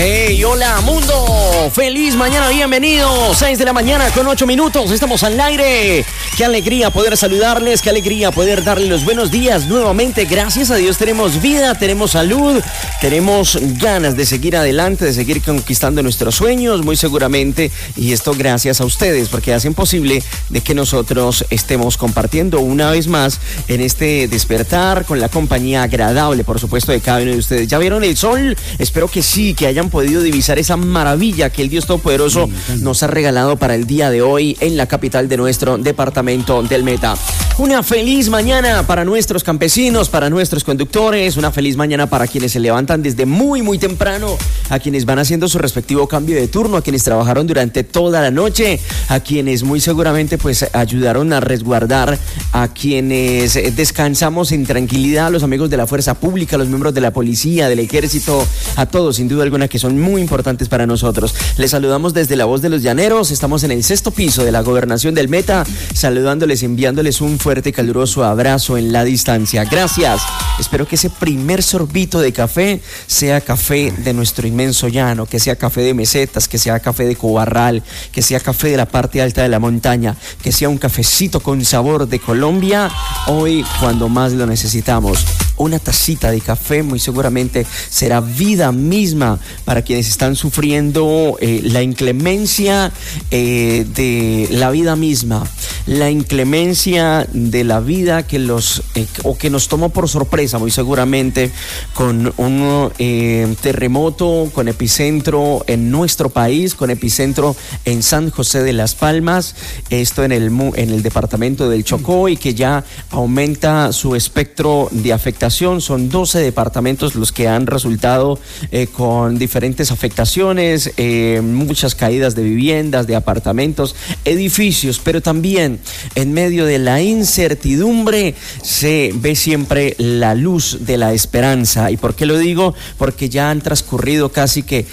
Hey, hola mundo, feliz mañana, bienvenidos, 6 de la mañana con 8 minutos, estamos al aire. Qué alegría poder saludarles, qué alegría poder darles los buenos días nuevamente. Gracias a Dios tenemos vida, tenemos salud, tenemos ganas de seguir adelante, de seguir conquistando nuestros sueños, muy seguramente, y esto gracias a ustedes, porque hacen posible de que nosotros estemos compartiendo una vez más en este despertar con la compañía agradable, por supuesto, de cada uno de ustedes. ¿Ya vieron el sol? Espero que sí, que hayan podido divisar esa maravilla que el Dios Todopoderoso nos ha regalado para el día de hoy en la capital de nuestro departamento del Meta. Una feliz mañana para nuestros campesinos, para nuestros conductores, una feliz mañana para quienes se levantan desde muy temprano, a quienes van haciendo su respectivo cambio de turno, a quienes trabajaron durante toda la noche, a quienes muy seguramente pues ayudaron a resguardar, a quienes descansamos en tranquilidad, a los amigos de la fuerza pública, a los miembros de la policía, del ejército, a todos sin duda alguna que son muy importantes para nosotros. Les saludamos desde La Voz de los Llaneros, estamos en el 6º piso de la gobernación del Meta, saludándoles, enviándoles un fuerte y caluroso abrazo en la distancia. Gracias. Espero que ese primer sorbito de café sea café de nuestro inmenso llano, que sea café de mesetas, que sea café de Cobarral, que sea café de la parte alta de la montaña, que sea un cafecito con sabor de Colombia, hoy cuando más lo necesitamos. Una tacita de café muy seguramente será vida misma para quienes están sufriendo la inclemencia de la vida misma, la inclemencia de la vida que que nos tomó por sorpresa muy seguramente con un terremoto con epicentro en nuestro país, con epicentro en San José de las Palmas, esto en el departamento del Chocó, y que ya aumenta su espectro de afectación. Son 12 departamentos los que han resultado con diferentes afectaciones, muchas caídas de viviendas, de apartamentos, edificios, pero también en medio de la incertidumbre se ve siempre la luz de la esperanza. ¿Y por qué lo digo? Porque ya han transcurrido casi que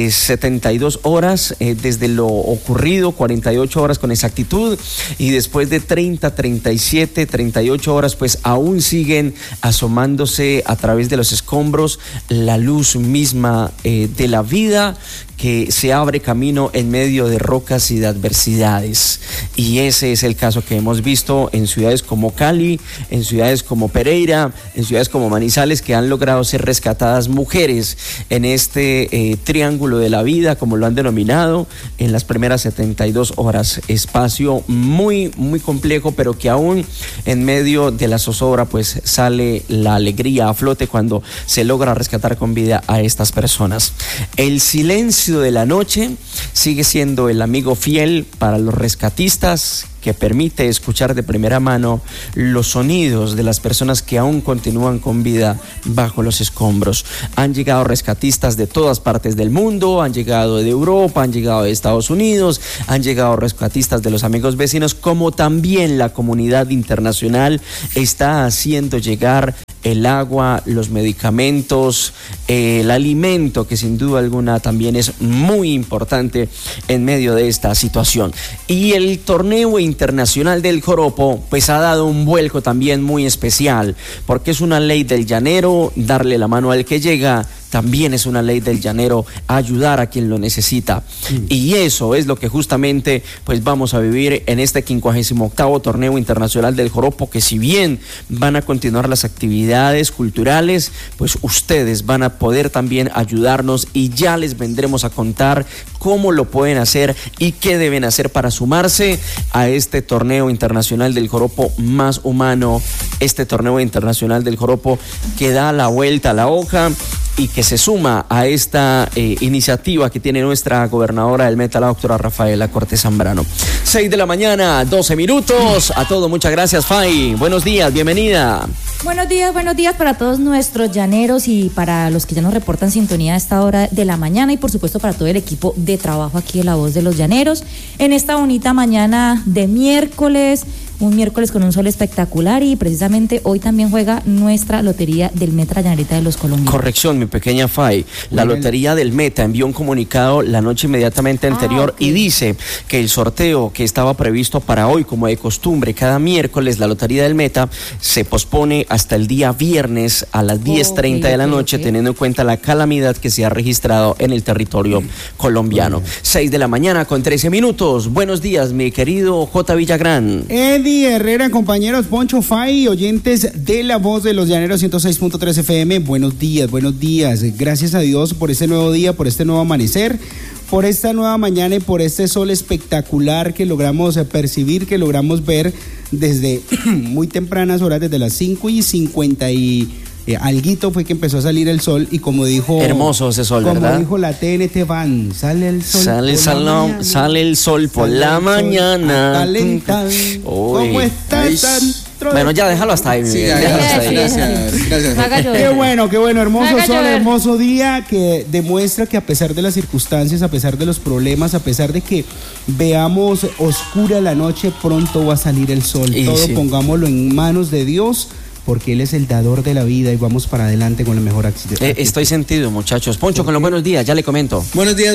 72 horas desde lo ocurrido, 48 horas con exactitud, y después de 30, 37, 38 horas pues aún siguen asomándose a través de los escombros la luz misma de la vida, que se abre camino en medio de rocas y de adversidades. Y ese es el caso que hemos visto en ciudades como Cali, en ciudades como Pereira, en ciudades como Manizales, que han logrado ser rescatadas mujeres en este triángulo de la vida, como lo han denominado, en las primeras 72 horas. Espacio muy complejo, pero que aún en medio de la zozobra pues sale la alegría a flote cuando se logra rescatar con vida a estas personas. El silencio de la noche sigue siendo el amigo fiel para los rescatistas, que permite escuchar de primera mano los sonidos de las personas que aún continúan con vida bajo los escombros. Han llegado rescatistas de todas partes del mundo, han llegado de Europa, han llegado de Estados Unidos, han llegado rescatistas de los amigos vecinos, como también la comunidad internacional está haciendo llegar el agua, los medicamentos, el alimento, que sin duda alguna también es muy importante en medio de esta situación. Y el torneo internacional del joropo pues ha dado un vuelco también muy especial, porque es una ley del llanero darle la mano al que llega. También es una ley del llanero ayudar a quien lo necesita. Y eso es lo que justamente pues vamos a vivir en este 58º torneo internacional del joropo, que si bien van a continuar las actividades culturales, pues ustedes van a poder también ayudarnos, y ya les vendremos a contar cómo lo pueden hacer y qué deben hacer para sumarse a este torneo internacional del joropo más humano, este torneo internacional del joropo que da la vuelta a la hoja y que se suma a esta iniciativa que tiene nuestra gobernadora del Meta, la doctora Rafaela Cortés Zambrano. 6 de la mañana, 12 minutos. A todos, muchas gracias, Fay. Buenos días, bienvenida. Buenos días para todos nuestros llaneros y para los que ya nos reportan sintonía a esta hora de la mañana, y por supuesto para todo el equipo de trabajo aquí de La Voz de los Llaneros. En esta bonita mañana de miércoles, un miércoles con un sol espectacular y precisamente hoy también juega nuestra lotería del Meta, la Llanerita de los Colombianos. Corrección, mi pequeña Fay. La lotería del Meta envió un comunicado la noche inmediatamente anterior y dice que el sorteo que estaba previsto para hoy, como de costumbre, cada miércoles, la lotería del Meta se pospone hasta el día viernes a las 10:30 de la noche, teniendo en cuenta la calamidad que se ha registrado en el territorio colombiano. 6 de la mañana con 13 minutos. Buenos días, mi querido J. Villagrán. Eddie Herrera, compañeros, Poncho, Fay, oyentes de La Voz de los Llaneros 106.3 FM. Buenos días, buenos días. Gracias a Dios por este nuevo día, por este nuevo amanecer, por esta nueva mañana y por este sol espectacular que logramos percibir, que logramos ver desde muy tempranas horas, desde las 5:50 y alguito fue que empezó a salir el sol y como dijo... Hermoso ese sol, como ¿verdad? Como dijo la TNT Van, sale el sol sale el sol por la mañana. Calentar. ¿Cómo estás? Bueno, ya déjalo hasta ahí. Sí, gracias. Qué bueno, hermoso sol, hermoso día que demuestra que a pesar de las circunstancias, a pesar de los problemas, a pesar de que veamos oscura la noche, pronto va a salir el sol. Pongámoslo en manos de Dios, porque Él es el dador de la vida y vamos para adelante con la mejor acción. Estoy sentido, muchachos. Poncho, con los buenos días, ya le comento. Buenos días.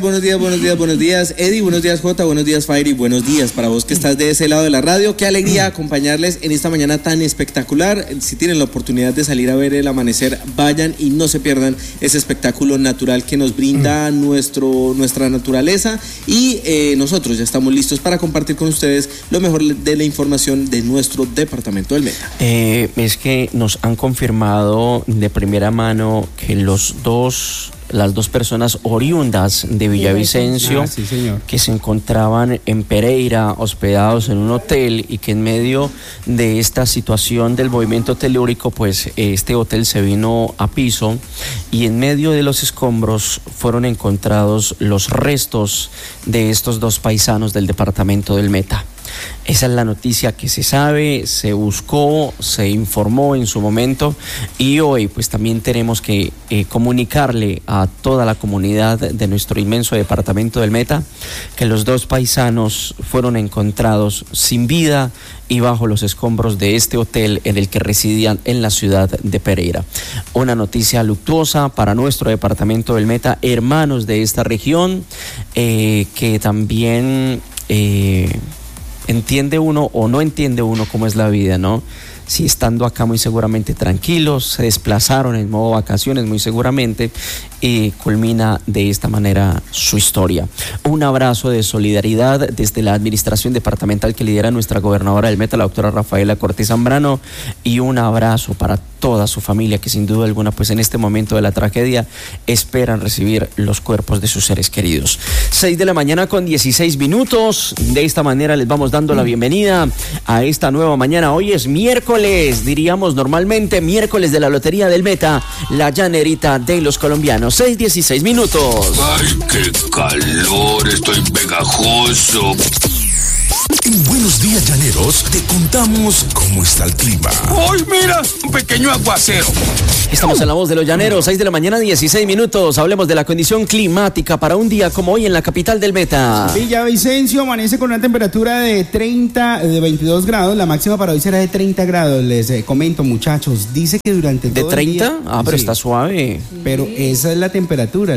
Eddie, buenos días, Jota, buenos días, Fairy, buenos días para vos que estás de ese lado de la radio. Qué alegría acompañarles en esta mañana tan espectacular. Si tienen la oportunidad de salir a ver el amanecer, vayan y no se pierdan ese espectáculo natural que nos brinda nuestra naturaleza. Y nosotros ya estamos listos para compartir con ustedes lo mejor de la información de nuestro departamento del Meta. Es que nos han confirmado de primera mano que las dos personas oriundas de Villavicencio que se encontraban en Pereira hospedados en un hotel y que en medio de esta situación del movimiento telúrico, pues este hotel se vino a piso y en medio de los escombros fueron encontrados los restos de estos dos paisanos del departamento del Meta. Esa es la noticia que se sabe, se buscó, se informó en su momento y hoy pues también tenemos que comunicarle a toda la comunidad de nuestro inmenso departamento del Meta que los dos paisanos fueron encontrados sin vida y bajo los escombros de este hotel en el que residían en la ciudad de Pereira. Una noticia luctuosa para nuestro departamento del Meta, hermanos de esta región, que también... entiende uno o no entiende uno cómo es la vida, ¿no? Si estando acá muy seguramente tranquilos, se desplazaron en modo vacaciones muy seguramente y culmina de esta manera su historia. Un abrazo de solidaridad desde la administración departamental que lidera nuestra gobernadora del Meta, la doctora Rafaela Cortés Zambrano, y un abrazo para toda su familia que sin duda alguna pues en este momento de la tragedia esperan recibir los cuerpos de sus seres queridos. 6 de la mañana con 16 minutos. De esta manera les vamos dando la bienvenida a esta nueva mañana. Hoy es miércoles, diríamos normalmente miércoles de la Lotería del Meta, la Llanerita de los Colombianos. 6:16 minutos. Ay, qué calor, estoy pegajoso. En Buenos Días Llaneros te contamos cómo está el clima. ¡Ay, mira! Un pequeño aguacero. Estamos en La Voz de los Llaneros, 6 de la mañana, 16 minutos. Hablemos de la condición climática para un día como hoy en la capital del Meta. Villavicencio amanece con una temperatura de 22 grados. La máxima para hoy será de 30 grados. Les comento, muchachos. Dice que durante todo ¿De 30? el día, Pero sí, está suave. Pero esa es la temperatura,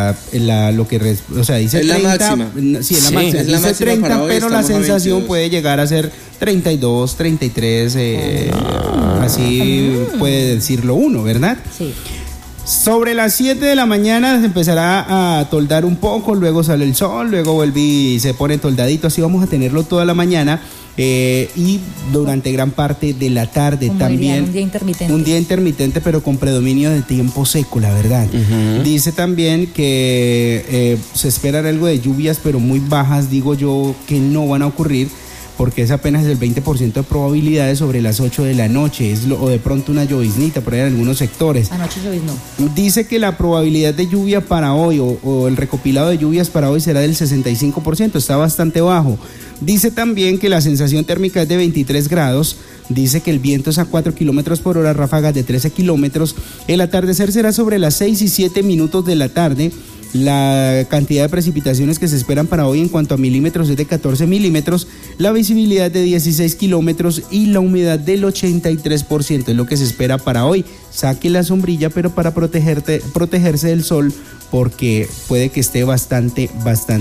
o sea, dice 30. Es la máxima. Sí, es la máxima. Es la dice máxima 30, para hoy, pero la estamos a sensación 22. puede llegar a ser 32, 33, así puede decirlo uno, ¿verdad? Sí. Sobre las 7 de la mañana se empezará a toldar un poco, luego sale el sol, luego vuelve y se pone toldadito, así vamos a tenerlo toda la mañana y durante gran parte de la tarde Como también. dirían, un día intermitente. Un día intermitente, pero con predominio de tiempo seco, la verdad. Dice también que se esperan algo de lluvias, pero muy bajas, digo yo, que no van a ocurrir, porque es apenas el 20% de probabilidades sobre las 8 de la noche, o de pronto una lloviznita por ahí en algunos sectores. Anoche lloviznó. Dice que la probabilidad de lluvia para hoy, o el recopilado de lluvias para hoy será del 65%, está bastante bajo. Dice también que la sensación térmica es de 23 grados, dice que el viento es a 4 kilómetros por hora, ráfagas de 13 kilómetros, el atardecer será sobre las 6 y 7 minutos de la tarde, La cantidad de precipitaciones que se esperan para hoy en cuanto a milímetros es de 14 milímetros, la visibilidad de 16 kilómetros y la humedad del 83%. Es lo que se espera para hoy. Saque la sombrilla, pero para protegerse del sol, porque puede que esté bastante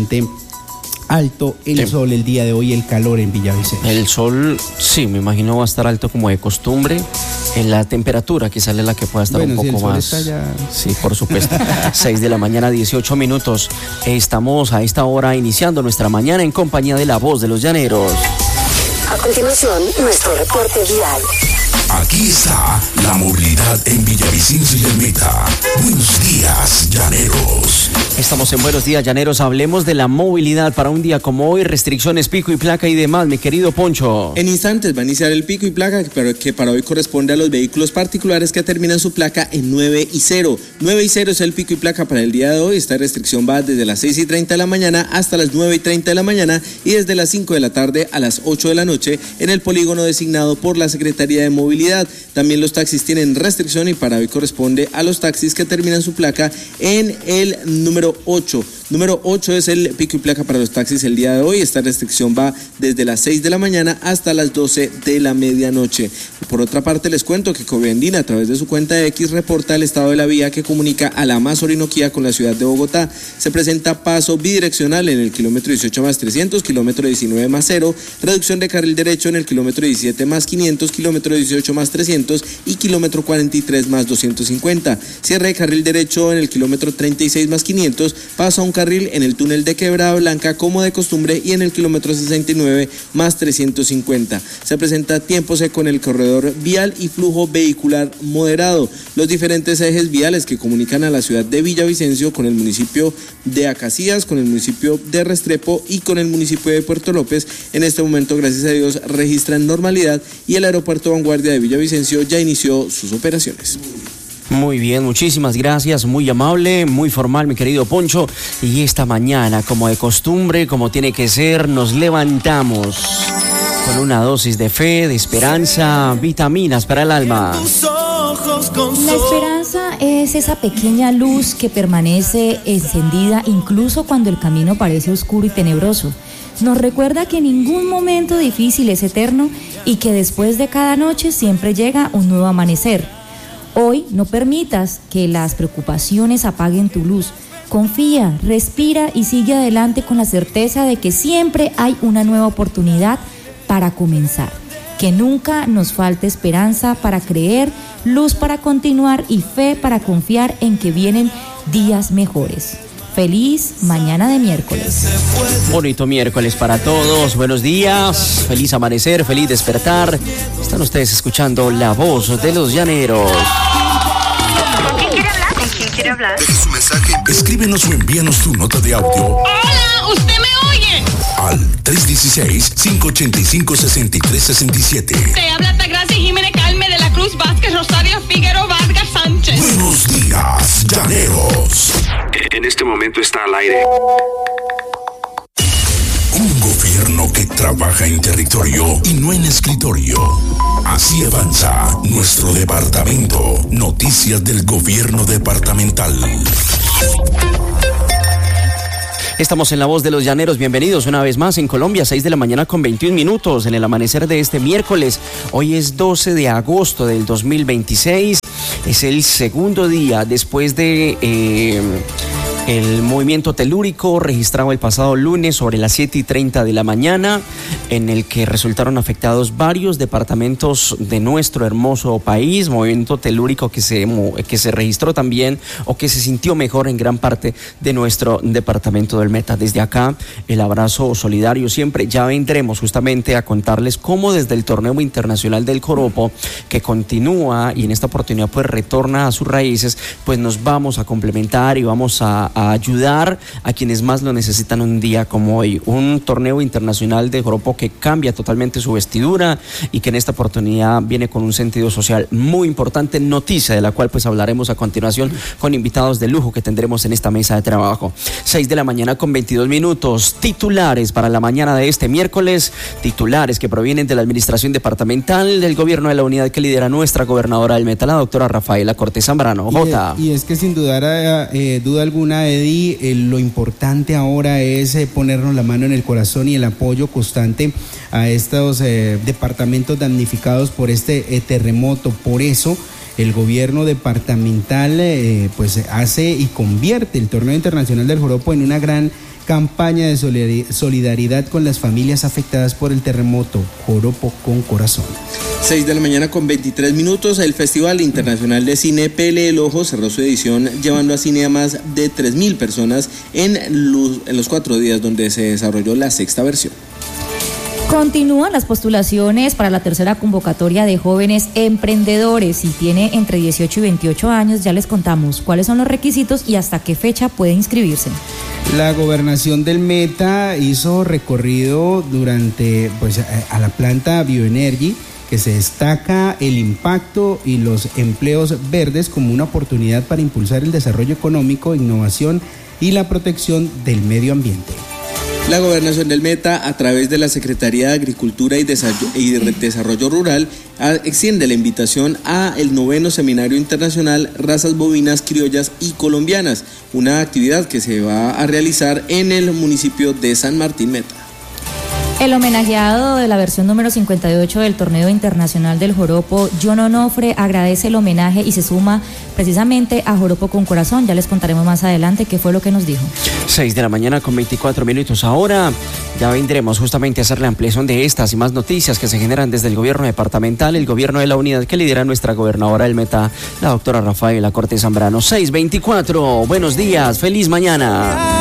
alto el sol el día de hoy, el calor en Villavicencio. El sol, sí, me imagino va a estar alto como de costumbre. En la temperatura quizás es la que pueda estar un poco más. Sí, por supuesto. 6 de la mañana, 18 minutos. Estamos a esta hora iniciando nuestra mañana en compañía de La Voz de los Llaneros. A continuación, nuestro reporte vial. Aquí está la movilidad en Villavicencio y el Meta. Buenos días, llaneros. Estamos en Buenos Días, Llaneros. Hablemos de la movilidad para un día como hoy, restricciones, pico y placa y demás, mi querido Poncho. En instantes va a iniciar el pico y placa, pero que para hoy corresponde a los vehículos particulares que terminan su placa en 9 y 0. 9 y 0 es el pico y placa para el día de hoy. Esta restricción va desde las 6:30 de la mañana hasta las 9:30 de la mañana y desde las 5 de la tarde a las 8 de la noche en el polígono designado por la Secretaría de Movilidad. También los taxis tienen restricción y para hoy corresponde a los taxis que terminan su placa en el número 8. Número 8 es el pico y placa para los taxis el día de hoy. Esta restricción va desde las 6 de la mañana hasta las 12 de la medianoche. Por otra parte, les cuento que Coviandina, a través de su cuenta de X, reporta el estado de la vía que comunica a la Más Orinoquía con la ciudad de Bogotá. Se presenta paso bidireccional en el kilómetro 18+300, kilómetro 19+0, reducción de carril derecho en el kilómetro 17+500, kilómetro 18+300 y kilómetro 43+250. Cierre de carril derecho en el kilómetro 36+500, paso a un carril en el túnel de Quebrada Blanca como de costumbre y en el kilómetro 69+350. Se presenta tiempo seco en el corredor vial y flujo vehicular moderado. Los diferentes ejes viales que comunican a la ciudad de Villavicencio con el municipio de Acacías, con el municipio de Restrepo y con el municipio de Puerto López, en este momento, gracias a Dios, registran normalidad y el aeropuerto Vanguardia de Villavicencio ya inició sus operaciones. Muy bien, muchísimas gracias, muy amable, muy formal, mi querido Poncho. Y esta mañana, como de costumbre, como tiene que ser, nos levantamos con una dosis de fe, de esperanza, vitaminas para el alma. La esperanza es esa pequeña luz que permanece encendida incluso cuando el camino parece oscuro y tenebroso. Nos recuerda que ningún momento difícil es eterno y que después de cada noche siempre llega un nuevo amanecer. Hoy no permitas que las preocupaciones apaguen tu luz. Confía, respira y sigue adelante con la certeza de que siempre hay una nueva oportunidad para comenzar. Que nunca nos falte esperanza para creer, luz para continuar y fe para confiar en que vienen días mejores. Feliz mañana de miércoles. Bonito miércoles para todos. Buenos días, feliz amanecer, feliz despertar. Están ustedes escuchando La Voz de los Llaneros. ¿Con quién quiere hablar? ¿Con quién quiere hablar? Deje su mensaje, escríbenos o envíanos tu nota de audio. ¡Hola! ¿Usted me oye? Al 316-585-6367. Te habla Tagracia Jiménez Calme de la Cruz Vázquez Rosario Figueroa Vargas Sánchez. Buenos días, llaneros. En este momento está al aire. Un gobierno que trabaja en territorio y no en escritorio. Así avanza nuestro departamento. Noticias del gobierno departamental. Estamos en La Voz de los Llaneros, bienvenidos una vez más en Colombia, 6 de la mañana con 21 minutos en el amanecer de este miércoles. Hoy es 12 de agosto del 2026, es el segundo día después de el movimiento telúrico registrado el pasado lunes sobre las 7:30 de la mañana, en el que resultaron afectados varios departamentos de nuestro hermoso país. Movimiento telúrico que se registró también o que se sintió mejor en gran parte de nuestro departamento del Meta. Desde acá, el abrazo solidario siempre. Ya vendremos justamente a contarles cómo desde el torneo internacional del Joropo, que continúa y en esta oportunidad pues retorna a sus raíces, pues nos vamos a complementar y vamos a ayudar a quienes más lo necesitan un día como hoy. Un torneo internacional de Joropo que cambia totalmente su vestidura y que en esta oportunidad viene con un sentido social muy importante, noticia de la cual pues hablaremos a continuación con invitados de lujo que tendremos en esta mesa de trabajo. 6 de la mañana con 22 minutos, titulares para la mañana de este miércoles, titulares que provienen de la administración departamental del gobierno de la unidad que lidera nuestra gobernadora del Meta, la doctora Rafaela Cortés Zambrano. Y es que sin duda alguna Eddie, lo importante ahora es ponernos la mano en el corazón y el apoyo constante a estos departamentos damnificados por este terremoto. Por eso el gobierno departamental pues hace y convierte el Torneo Internacional del Joropo en una gran campaña de solidaridad con las familias afectadas por el terremoto. Joropo con corazón. 6:23 a.m, el Festival Internacional de Cine Pele el Ojo cerró su edición llevando a cine a más de 3.000 personas en los 4 días donde se desarrolló la 6ª versión. Continúan las postulaciones para la tercera convocatoria de jóvenes emprendedores. Si tiene entre 18 y 28 años, ya les contamos cuáles son los requisitos y hasta qué fecha puede inscribirse. La gobernación del Meta hizo recorrido durante a la planta Bioenergy, que se destaca el impacto y los empleos verdes como una oportunidad para impulsar el desarrollo económico, innovación y la protección del medio ambiente. La Gobernación del Meta, a través de la Secretaría de Agricultura y Desarrollo Rural, extiende la invitación a el 9º Seminario Internacional Razas Bovinas Criollas y Colombianas, una actividad que se va a realizar en el municipio de San Martín Meta. El homenajeado de la versión número 58 del Torneo Internacional del Joropo, John Onofre, agradece el homenaje y se suma precisamente a Joropo con Corazón. Ya les contaremos más adelante qué fue lo que nos dijo. 6:24 a.m. Ahora ya vendremos justamente a hacer la ampliación de estas y más noticias que se generan desde el gobierno departamental, el gobierno de la unidad que lidera nuestra gobernadora del Meta, la doctora Rafaela Cortés Zambrano. 6:24, buenos días, feliz mañana.